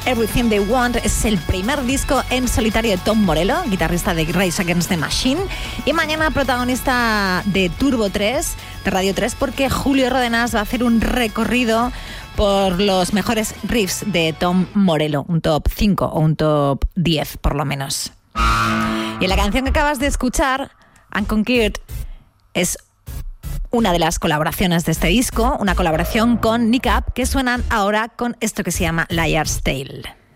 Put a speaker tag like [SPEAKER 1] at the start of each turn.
[SPEAKER 1] Everything They Want es el primer disco en solitario de Tom Morello, guitarrista de Rage Against the Machine, y mañana protagonista de Turbo 3, de Radio 3, porque Julio Rodenas va a hacer un recorrido por los mejores riffs de Tom Morello, un top 5 o un top 10 por lo menos. Y la canción que acabas de escuchar, Unconquered, es una de las colaboraciones de este disco, una colaboración con Nick Up, que suenan ahora con esto que se llama Liar's Tale.